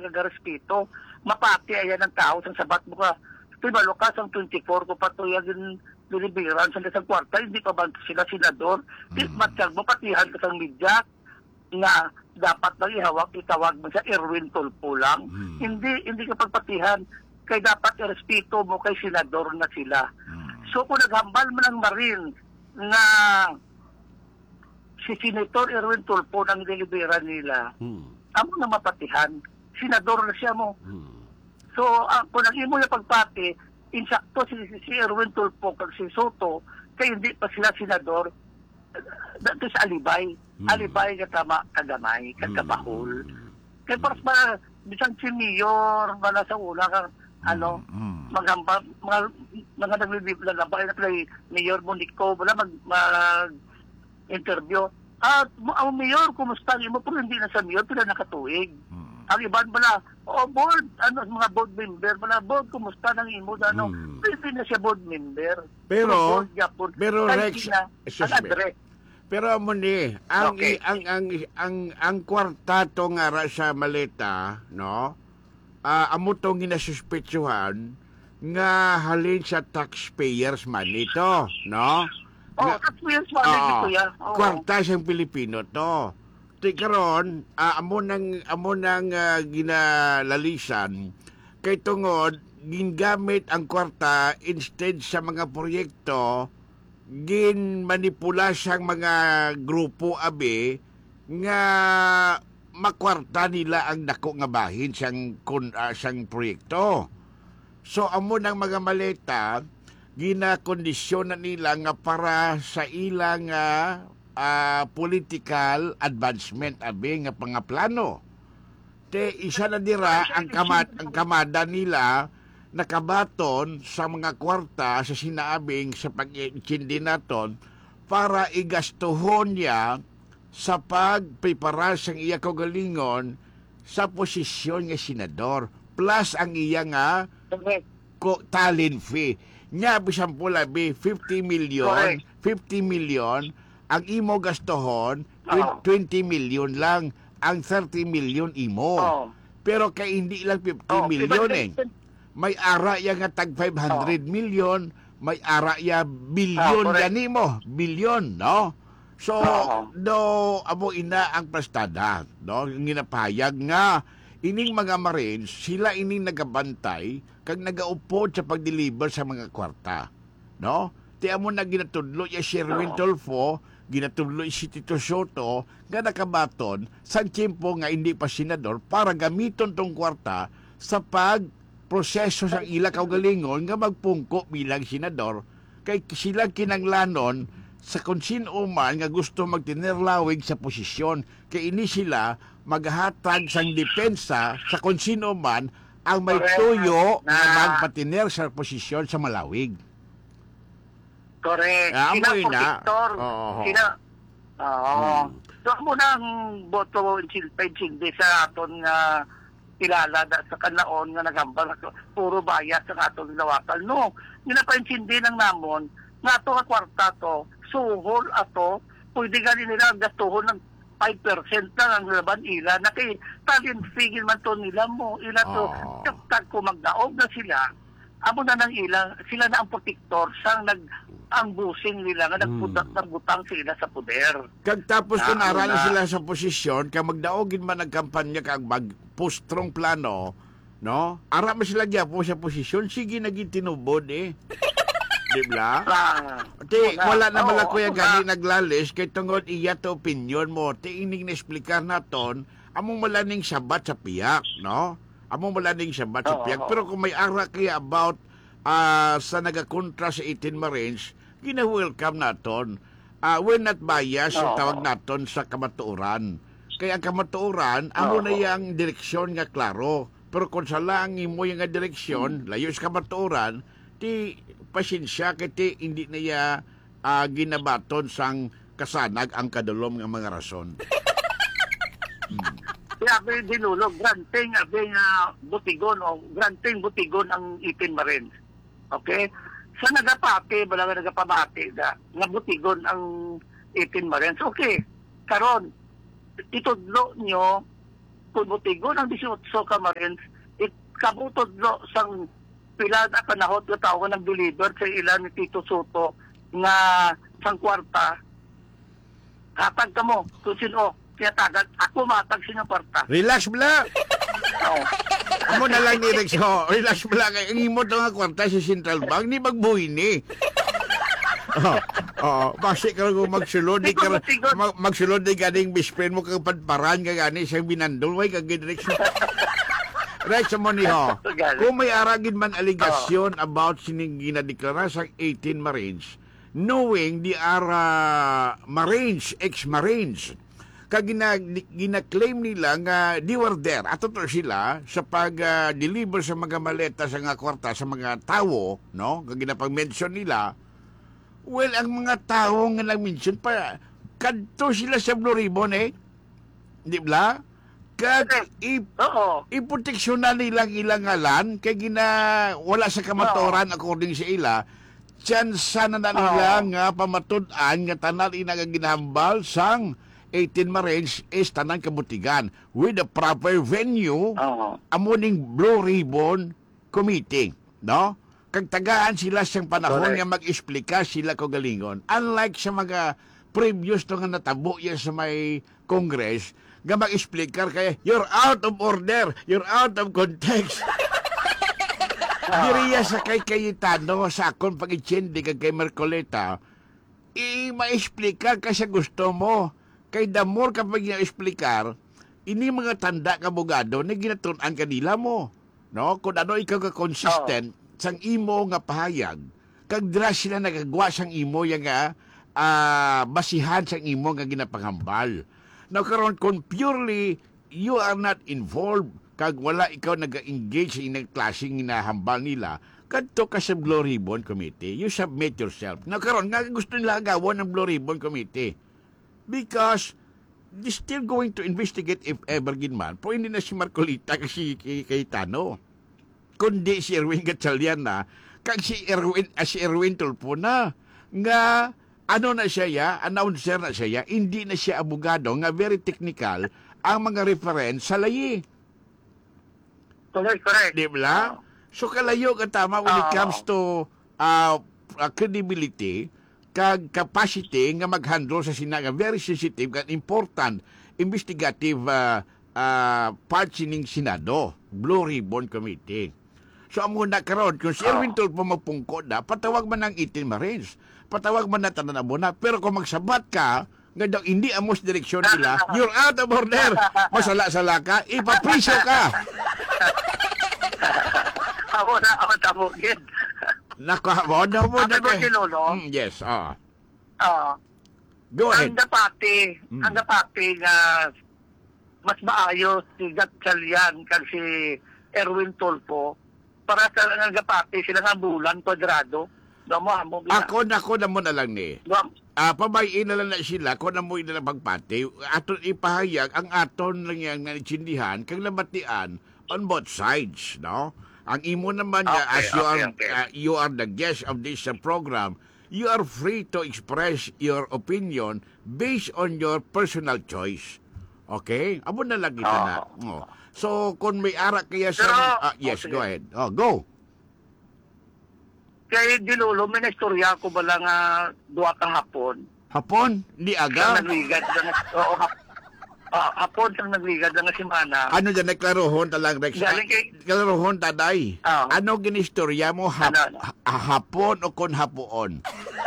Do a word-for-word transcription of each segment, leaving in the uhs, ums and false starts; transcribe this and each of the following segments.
nagagarespito. Mapati ayan ang tao sa sabat mo ka. Ito'y malukas ang twenty-four ko pa ito yung diliberan sa isang kwarta, hindi pa ba sila senador? Mm. Matiyag mo, patihan ka sa media na dapat nang ihawak, itawag mo sa Erwin Tulfo lang. Mm. Hindi, hindi ka pagpatihan. Kaya dapat irespito mo kay senador na sila. Mm. So kung naghambal mo ng Marine na si Senator Erwin Tulfo ng deliberan nila, mm. amo na mapatihan, senador na siya mo. Mm. So uh, kung nag-imo yung pagpati, insakto si, si Erwin Tulfo kag si Soto, kaya hindi pa sila senador, dito sa alibay. Mm. Alibay katama kagamay, kagabahol. Mm. Kaya paras ba, bisang si Mayor, bala sa una kang, ano, mm. maghamba, mga, mga naglilibla na ba, na play, Mayor Monico, wala mag, mag-interview. At ang Mayor, kumusta mo? Pero hindi na sa Mayor, pila nakatuig. Mm. Ang iban bala, oh, board, ano, mga board member, bala, board, kumusta nang imo, ano, mm. hindi na siya board member. Pero, board, Japon, pero, Rex, na, ang address. Pero mo ni, ang, okay. ang, ang, ang, ang, ang kwartato nga ra sa maleta, no? Uh, amo tong ginasuspetsuhan nga halin sa taxpayers money to, no? Oh, nga, taxpayers money uh, ito ya. Oh. Kwarta siyang Pilipino to. Ti karon, uh, amo nang amo nang uh, ginalalisan kay tungod gingamit ang kwarta instead sa mga proyekto gin manipula siyang mga grupo abi nga makwarta nila ang dako nga bahin siyang kun uh, siyang proyekto. So amo nang mga maleta ginakondisyonan nila nga para sa ilang uh, uh, political advancement abi nga pangaplano. Te isa na dira ang kamad ang kamada nila nakabaton sa mga kwarta sa sinaabing sa pag-iintindi naton para igastuhon niya sa pagprepara sang iya kaugalingon sa posisyon nga senador plus ang iya nga ko, talent fee nya bisan pula bi fifty million fifty million ang imo gastuhon twenty million lang ang thirty million imo oh. Pero kay hindi lang fifty oh, million eh may ara ya nga tag five hundred oh. million may ara ya bilyon oh, gani mo bilyon no. So, uh-huh. do amo ina ang prestada, no? Ginapahayag nga ining mga Marines, sila ining nagabantay kag nagaupod sa pag-deliver sa mga kwarta, no? Ti amo na ginatudlo ya Erwin Tulfo, ginatudlo si Tito Soto nga nakabaton sa tiempo nga hindi pa senador para gamiton tong kwarta sa pag proseso sa ila kaugalingon nga magpungko bilang senador kay sila kinanglanon sa kung sino man nga gusto magtinerlawig sa posisyon kay ini sila maghatag sang depensa sa kung sino man ang may tuyo na, na magpatiner sa posisyon sa malawig. Correct. Ah, sila protector. Oh. Sila Oo. Hmm. So mo nang boto silpensindi sa aton nga kilala da, sa kanaon nga nagambal puro bayad sa aton lawakal. No, ginapansindi lang namon nga ato nga kwarta to suhol ato, pwede gani nila gastuhon ng five percent lang ang laban ila na kay talent figil man to nila mo ila to oh. Tag ko magdaog na sila amo na nang ilang sila na ang protector sang nag ang busing nila nga nagpudak hmm. nagbutang sila sa poder kag tapos kung aralan sila sa posisyon kag magdaogin man nagkampanya kag magpostrong plano no ara man sila gyapo sa posisyon sige naging tinubod eh. Diba? Ah, Ti, wala na bala kuya gani naglalis kay tungod iya to opinion mo. Ti ining na-explicar naton among malaning sabat sa piyak, no? Among malaning sabat sa piyak. Pero kung may ara kaya about uh, sa nagakontra sa eighteen Marines, gina-welcome naton. Uh, we're not biased sa tawag naton sa kamatuoran. Kaya ang kamatuoran, amo na yang direksyon nga klaro. Pero kung sa lang mo yung nga direksyon, layo sa kamatuoran, ti pasensya kiti hindi na ya uh, ginabaton sang kasanag ang kadulom nga mga rason. hmm. Kaya ako yung dinulog, granting abi nga butigon o granting butigon ang eighteen Marines. Okay? Sa nagapati, bala nga nagapamati da, nga butigon ang eighteen Marines. Okay. Karon itudlo nyo kunutigo ng eighteen ka Marines, ikabutod no, sang pila na panahon na tao ng deliver sa ilan ni Tito Soto nga sang kwarta. Hatag ka mo, kung sino, tinatagan, ako matag siya ng kwarta. Relax bala. Oo. Amo na lang ni Rex. Oh, relax bala. Ang imo to nga kwarta sa Central Bank, ni magbuhi ni. Oh, oh, basi ka kung magsulod, di ka, mag, magsulod di ganing bispren mo kang padparan ka gani siyang binandol, way kag Rex. Rex mo ni ho. Kung may aragin man aligasyon about sining ginadeklara sa eighteen Marines, knowing the are uh, Marines, ex-Marines, kag gina, gina-claim nila nga di were there, ato to sila sa pag-deliver uh, sa mga maleta sa nga kwarta sa mga tao, no? Kag ginapag-mention nila, well, ang mga tao nga nag-mention pa, kadto sila sa Blue Ribbon eh. Di ba? Kag ip, Oo. iproteksyonan nilang ilang ngalan, kay gina, wala sa kamatoran according sa ila, tsansa na na nila nga pamatud-an nga tanan ina nga ginahambal sang eighteen Marines is tanan kabutigan with the proper venue Oo. amuning Blue Ribbon Committee, no? Kag tagaan sila siyang panahon Correct. nga mag-explika sila ko galingon. Unlike sa mga previous to nga natabo yan sa may Congress, nga mag-explika kaya you're out of order, you're out of context. Diriya sa kay Cayetano sa akon pag-itsindi kag kay Mercoleta, i-ma-explika ka sa gusto mo. Kay the more kapag i-explikar, ini mga tanda ka bugado na ginatunan kanila mo. No? Kung ano ikaw ka consistent oh. sang imo nga pahayag, kag dira sila nagagawa sang imo yung nga uh, basihan sang imo nga ginapanghambal. Now karon kung purely you are not involved, kag wala ikaw nag-engage sa inang klaseng hinahambal nila, kadto ka sa Blue Ribbon Committee, you submit yourself. Now karon nga gusto nila agawon ng Blue Ribbon Committee. Because they're still going to investigate if ever ginman. Po hindi na si Marcolita kasi kay Cayetano. Kundi si Erwin Gatchalian na, kag si Erwin, ah, si Erwin Tulfo na, nga ano na siya ya, announcer na siya ya, hindi na siya abogado, nga very technical, ang mga reference sa layi. Correct, correct. Di ba? So kalayo ka tama when it comes to uh, uh, credibility, kag capacity nga mag-handle sa sinaga very sensitive and important investigative uh, uh, part sining Senado, Blue Ribbon Committee. So amo na karon kung si Erwin Tulfo magpungkod na, patawag man ng eighteen Marines, patawag man na tanan amo na, pero kung magsabat ka nga daw hindi amos direksyon nila, you're out of order. Masala-sala ka, ipapriso ka. Ako na, ako tabugin. Nako, daw mo na Sabi mo si Lolo? Mm, yes, ah. Oo. Go ahead. Ang dapati, Mm. ang dapati nga mas maayos si Gatchalian kasi Erwin Tulfo para sa nga dapati sila nga bulan kwadrado. Damo amo gina. Ako na ko na mo na lang ni. Damo- Ah, pabayin na lang na sila kung na mo na pagpati. Aton ipahayag ang aton lang yang naitsindihan kang labatian on both sides, no? Ang imo naman nga, Okay, as you okay, are okay. uh, you are the guest of this uh, program, you are free to express your opinion based on your personal choice. Okay? Abo na lang kita na. Oh. So, kung may ara kaya sa... Pero, ah, yes, okay. go ahead. Oh, go. Kaya di Lolo, may nastorya ko bala nga duwa ka hapon. Hapon? Di Ang aga? nagligad nga, oo, hap, ah, hapon ang nagligad nga simana. Ano dyan, nagklarohon talang Rex? Galing kay- Klarohon taday. Ah. Ano ginistorya mo? Hap, Ano, ano? ha- hapon o kon hapuon?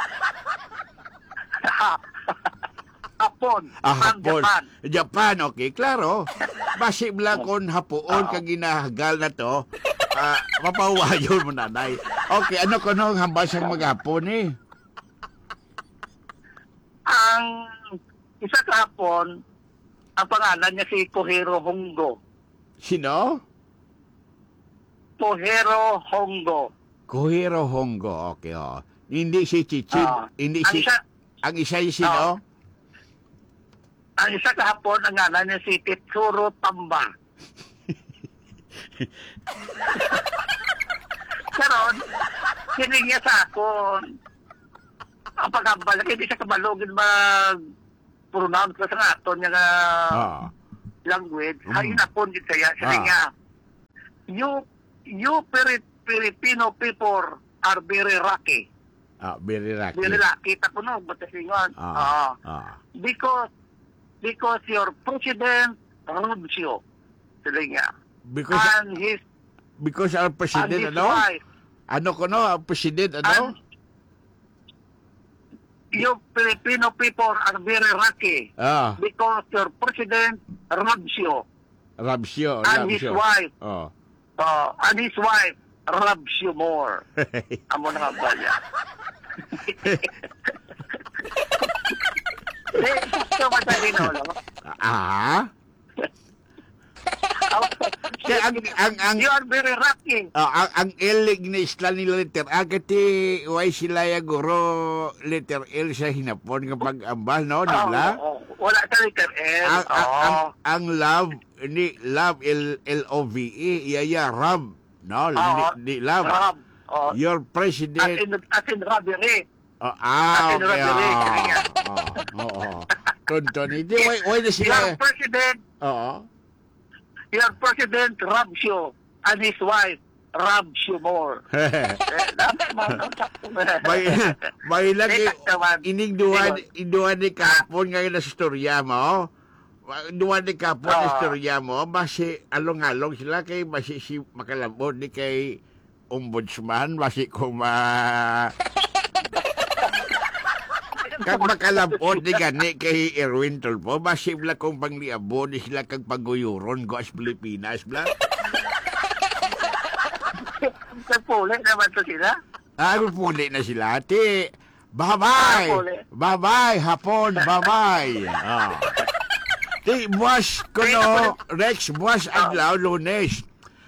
hapon, Ah, ang hapon. Japan. Japan, okay, klaro. Basi lang kon hapuon Ah. kag ginahagal na to. Ah, mapawayon mo nanay. Okay, ano ko nung hambal sa mga hapon eh? Ang isa kahapon, ang pangalan niya si Kohiro Hongo. Sino? Kohiro Hongo. Kohiro Hongo, okay, oh. Hindi si Chichid, Ah. hindi ang si... isa, Ang isa yung sino? Ah. ang isa kahapon, ang ngalan niya si Tetsuro Tamba. Karon, hiling niya sa akon. Ang pagkabal, hindi siya kabalogin mag pronounce ko sa nga aton niya nga Ah. language, Mm. mm. ay inapon din saya. Sabi Ah. nga, you, you Piri- Filipino people are very lucky. Ah, very lucky. Very lucky. Tako no, batasingon. Ah. Ah. Ah. Because, because your president robs you. Sabi nga. Because And his, because our and president his ano? wife, Ano ko no, ang president ano? and you Filipino people are very lucky. Ah, Because your president robs you. Rabsyo, And his Rabsyo. wife, Oh. uh, and his wife robs you more. Amo na nga ba yan? Eh, ito ba tayo no? ah? Kaya ang ang ang You are very lucky. ah, ang, ang L na isla nila letter A kati why sila ya guro letter L sa hinapon kapag ambal no, di ba? Oo, oo. Wala ka letter L. Ang, ang, ang, Oo. ang love ni love L L O V E iya ya Rob no, Oo. di, di love. Rob. Oo. Your As president in, as in robbery. oh, ah, Atin okay. robbery, kaya. Oh, oh, oh. Tonton, hindi why why na Your sila president, oo. your president robs you, and his wife robs you more. Eh, dapat man, no? may may lagi Teka naman. ining duhan Sige. duhan ni kapon ngayon na storya mo. Duhan ni kapon na Ah. storya mo basi along-along sila kay basi si makalambot ni kay ombudsman basi ko ma kag makalambot ni gani kay Erwin Tulfo basi bla kong pangliabo ni sila kag paguyuron go as Pilipinas bla. Nagpuli naman to sila. Ah, puli na sila. Ti, bye-bye. Ah, puli. Bye-bye, hapon, bye-bye. Ah. Ti, buwas ko no, Rex, buwas adlaw, lunes.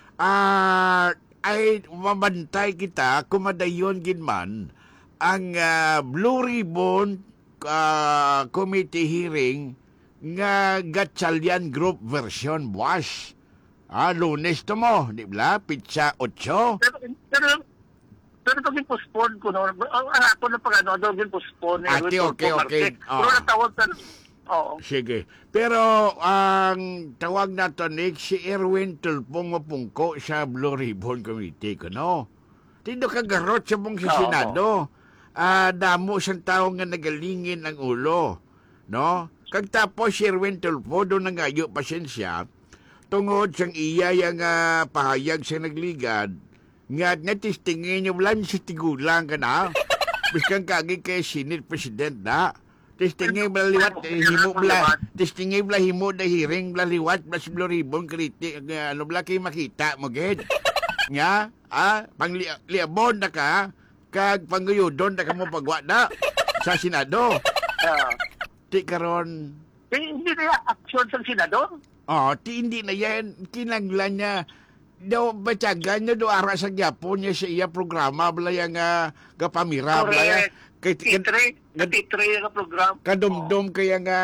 Ah, ay mamantay kita, kumadayon ginman, ang ah, Blue Ribbon ah, Committee hearing nga Gatchalian Group version, buwas. Ah, lunes to mo, di ba? Pizza otso. Pero, pero, pero ito postpone ko, no? Ang ako na pag ano, daw din postpone. eh, Ate, with okay, Tulfo okay. Market. Ah. Pero natawag ka, oo. Sige. Pero ang tawag nato Nick, si Erwin Tulfo mapungko sa Blue Ribbon Committee ko, no? Tindo kagarot sa mong sa Oo. Senado. Ah, damo siyang tao nga nagalingin ang ulo, no? Kag tapos si Erwin Tulfo doon nangayo pasensya, tungod sang iya yang uh, pahayag sa nagligad, nga natistingin yung lan sa tigulang ka na, biskang kagi kay Senate President na, testingin bla liwat, eh, himo bla, testingin bla himo da hearing bla liwat, bla si Blue Ribbon, kriti, uh, ano bla kayo makita mo, ged? Nga, ah, pang li liabon na ka, kag pangguyodon na ka mo pagwa na, sa Senado. Ah. Ti karon, Eh, hindi na yung action sa senador. oh, ti hindi na yan, kinanglan niya, daw batyagan niya do ara sa gyapon niya sa iya programa bala yang uh, gapamira bala ya Correct. kay Titre, titre yung program. kadumdum kaya nga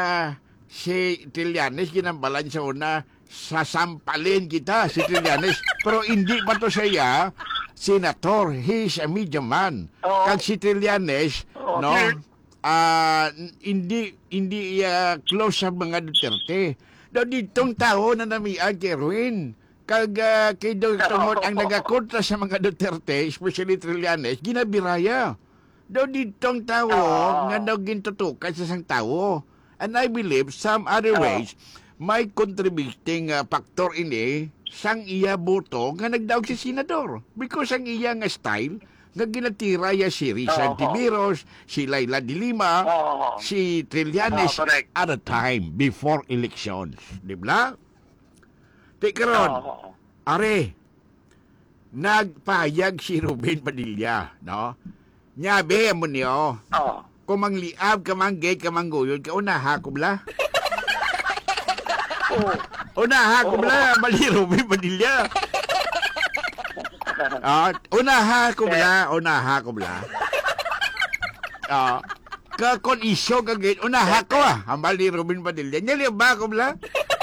si Trillanes ginambalan sa una sasampalin kita si Trillanes pero hindi pa to siya senator, he's a media man. Oo. Kag si Trillanes Oo, no okay. ah hindi hindi uh, close sa mga Duterte. Do ditong tao na namiag kay Erwin. Kag uh, kay do tungod ang nagakontra sa mga Duterte, especially Trillanes, ginabiraya. Do ditong tao Oo. nga daw gintutukan sa isang tao. And I believe some other Oo. ways may contributing uh, factor ini sang iya boto nga nagdaog si senador. Because ang iya nga style nga ginatira ya si Rizal Oo. Tibiros, si Laila de Lima, Oo. si Trillanes Oo, correct. at a time before elections. Di ba? Di karon, Oo. are, nagpahayag si Ruben Padilla, no? Nyabe mo niyo, Oo. kung mangliab ka manggay ka mangguyod ka, unaha ko bla. Oo. Unaha ko bla, mali Ruben Padilla. Ah, unaha ko bla, unaha ko bla. Ah, ka kon isyo ka gid, unaha ko ah, ang mali Ruben Padilla. Nyali ba ko bla?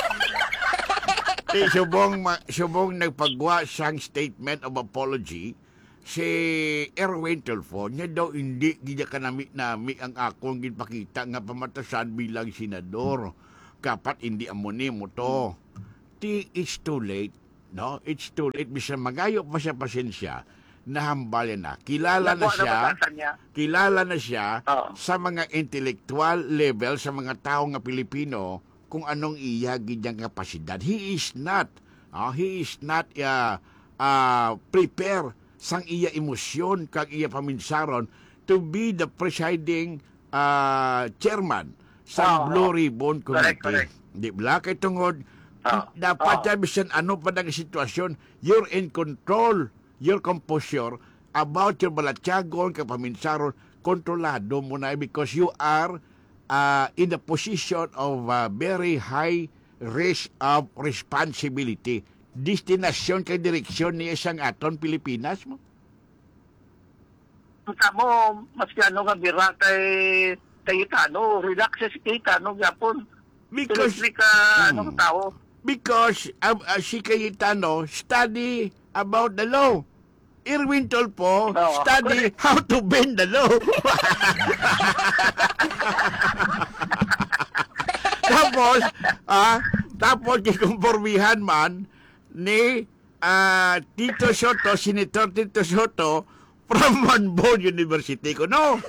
Eh, subong, ma- subong nagpagwa siyang statement of apology si Erwin Tulfo, niya daw hindi gina kanami-nami ang akong ginpakita nga pamatasan bilang senador. kapat hindi amuni mo to. Ti, it's too late, no? It's too late. Bisan magayo pa siya pasensya, nahambalya na. Kilala na Nakuha siya, batasan niya. kilala na siya Oo. sa mga intellectual level, sa mga tao nga Pilipino, kung anong iya gidyang kapasidad. He is not, ah, he is not uh, uh, prepare sang iya emosyon kag iya paminsaron to be the presiding uh, chairman sa Oo. Blue Ribbon Correct, Committee. correct. Di ba? Kay tungod, Oo. dapat Oo. uh, bisan ano pa ng sitwasyon, you're in control, your composure about your balatyagon, kapaminsaron, kontrolado mo na because you are uh, in the position of uh, very high risk of responsibility. Destinasyon kay direksyon ni isang aton Pilipinas mo. Kita mo, mas ano nga bira kay Cayetano, relax siya si Cayetano, yapon. Because, Tuloy ka, ano Hmm. ka tao. because uh, uh, si Cayetano study about the law. Irwin Tulfo Oo. study how to bend the law. Tapos, ah, tapos kikumpormihan man ni ah, Tito Soto, Senator Tito Soto from Monbon University ko, no?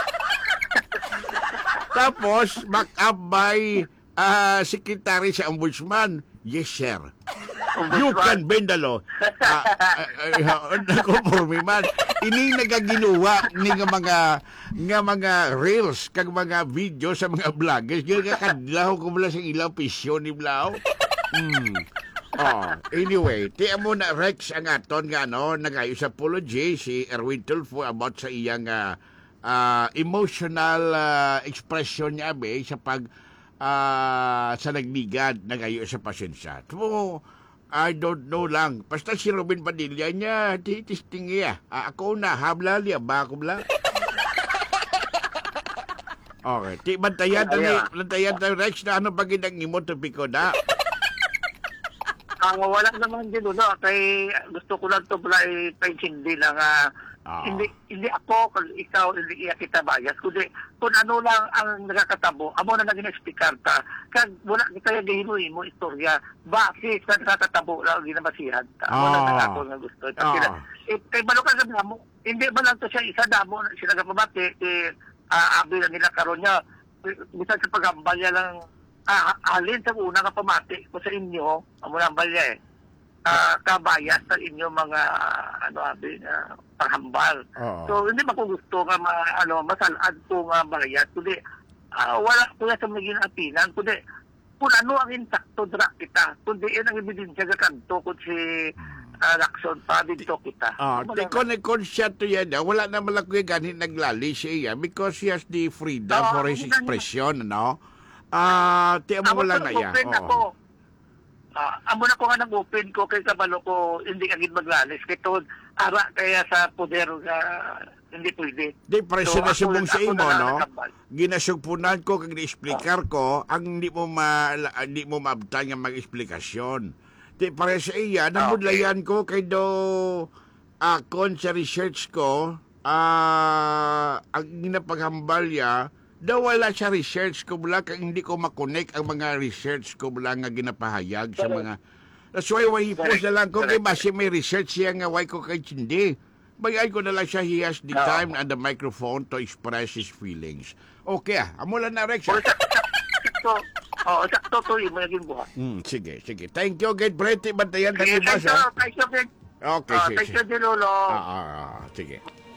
Tapos, back up by ah, Secretary sa Ombudsman. Yes, sir. You can bend the law. Ah, ah, ah, nakupormi man. Ini nagaginuwa ni nga mga nga mga reels kag mga video sa mga vloggers. Yung kadlaw ko mula sa ilang pisyo ni Blau. Hmm. Oh, anyway, tiyan mo na Rex ang aton nga no, nagayo sa apology si Erwin Tulfo about sa iyang ah, ah, emotional ah, expression niya be sa pag ah, sa nagligad nagayo sa pasensya. So, I don't know lang. Basta si Robin Padilla niya, titisting niya. Ah, ako na, habla liya, ba ako bla? Okay, ti bantayan na ni, Kaya- bantayan tayo Rex na ano pag inang imo topiko na. Ang wala naman din no, kay gusto ko lang to pala ipaintindi lang ah, Ah. hindi hindi ako kung ikaw hindi iya kita bias kundi kung ano lang ang nakakatabo amo na naging speaker ta kag wala kita gahinuy mo istorya base sa nakakatabo lang ginabasihan ta amo Ah. na nakako nga gusto ta sila Ah. eh, kay balo ka sa damo hindi ba lang to siya isa damo sila gapabati eh uh, abi lang nila karon niya bisan sa pagambal niya lang ah, alin sa una nga pamati ko sa inyo amo lang balya eh ah, kabayas sa inyo mga ano abi na panghambal. Oo. So hindi ba ko gusto nga ma, ano masalad ko nga bayad kundi ah, wala ko sa maging apinan kundi kung ano ang insakto dra kita kundi yan ang ebidensya nga kanto kung si uh, Lacson pa dito kita. Ah, Wala ti na. ko na conscious to yan. ah, Wala na malaki ganit naglali siya because he has the freedom Oo, for his hindi na- expression, no? Ah, ti mo Amo lang ko na ya. open ako. Ah, amo na ko nga nang open ko kay kabalo ko hindi agad maglalis kay tod ara kaya sa poder nga hindi pwede. Di preso So, na ako- subong sa ako imo, na lang no? nakabal. Ginasugpunan ko kag ni-explicar ko ang hindi mo ma hindi mo maabtan nga mag-eksplikasyon. Di pare sa iya namudlayan ko kay do akon sa research ko ah ang ginapaghambalya daw wala sa research ko bula kag hindi ko makonek ang mga research ko bula nga ginapahayag sa mga. That's why why po Correct. na lang ko kay Correct. base may research siya nga why ko kay hindi. Bayay ko na lang siya, he has the Oo. time and the microphone to express his feelings. Okay ah, amo lang na Rex. O ah. sakto. Oo, sakto to yung naging buhat. Hmm, sige, sige. Thank you, Gate Brete. Bantayan Sige, tayo ba thank you, siya? thank you, thank Okay, Ah, sige, thank sige. you, Dilolo. Ah, ah, ah, sige.